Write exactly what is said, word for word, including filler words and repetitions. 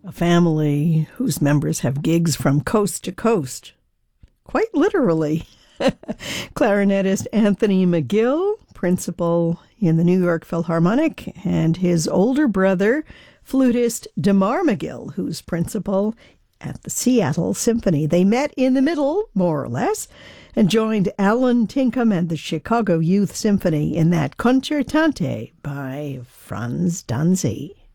a family whose members have gigs from coast to coast, quite literally. Clarinetist Anthony McGill, principal in the New York Philharmonic, and his older brother, flutist DeMar McGill, who's principal at the Seattle Symphony. They met in the middle, more or less, and joined Alan Tinkham and the Chicago Youth Symphony in that Concertante by Franz Danzi.